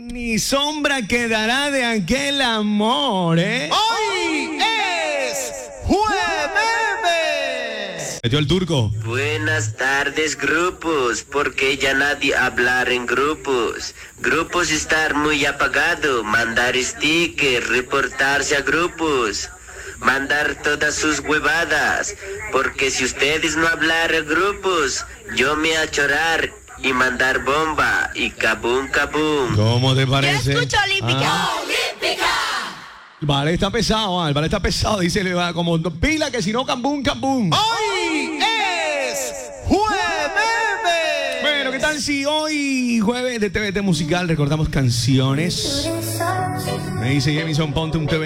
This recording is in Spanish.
Ni sombra quedará de aquel amor, ¿eh? ¡Hoy es jueves! Metió el turco. Buenas tardes, grupos, porque ya nadie hablar en grupos. Grupos estar muy apagado, mandar stickers, reportarse a grupos, mandar todas sus huevadas, porque si ustedes no hablar a grupos, yo me a chorar y mandar bomba y cabum cabum. ¿Cómo te Yo parece? escucho Olímpica. Vale, está pesado, el vale está pesado. Dice, le va como pila que si no, cambum, cambum. ¡Hoy es jueves! Bueno, ¿qué tal si hoy, jueves de TVT Musical, recordamos canciones? Me dice Jamison, ponte un TVT.